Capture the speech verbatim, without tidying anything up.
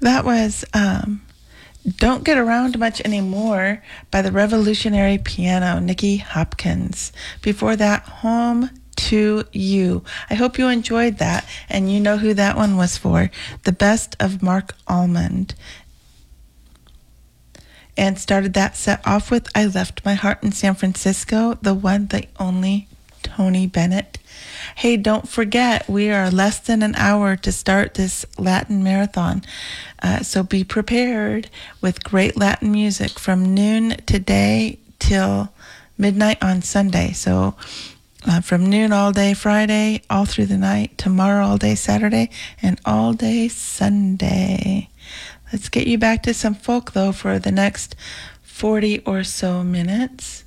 That was um, Don't Get Around Much Anymore by the Revolutionary Piano, Nicky Hopkins. Before that, Home to You. I hope you enjoyed that, and you know who that one was for. The Best of Mark Almond. And started that set off with I Left My Heart in San Francisco, the one, the only Tony Bennett. Hey, don't forget, we are less than an hour to start this Latin marathon. Uh, so be prepared with great Latin music from noon today till midnight on Sunday. So uh, from noon all day Friday, all through the night, tomorrow all day Saturday, and all day Sunday. Let's get you back to some folk, though, for the next forty or so minutes.